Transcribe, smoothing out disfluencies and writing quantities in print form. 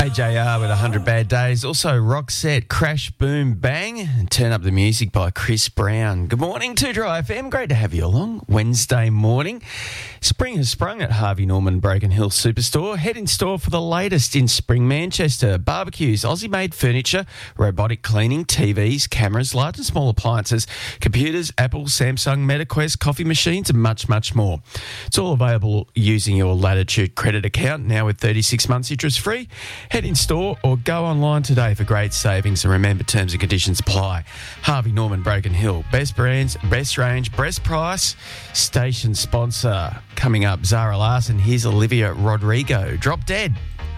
AJR with 100 Bad Days. Also, Roxette, Crash, Boom, Bang, and Turn Up the Music by Chris Brown. Good morning to Dry FM. Great to have you along Wednesday morning. Spring has sprung at Harvey Norman Broken Hill Superstore. Head in store for the latest in spring Manchester. Barbecues, Aussie-made furniture, robotic cleaning, TVs, cameras, large and small appliances, computers, Apple, Samsung, MetaQuest, coffee machines and much, much more. It's all available using your Latitude credit account, now with 36 months interest-free. Head in store or go online today for great savings, and remember, terms and conditions apply. Harvey Norman Broken Hill. Best brands, best range, best price. Station sponsor. Coming up, Zara Larson. Here's Olivia Rodrigo. Drop Dead.